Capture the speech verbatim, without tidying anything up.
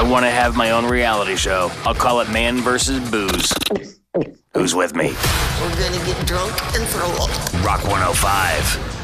want to have my own reality show. I'll call it Man versus Booze. Who's with me? We're gonna get drunk and throw up. Rock one oh five.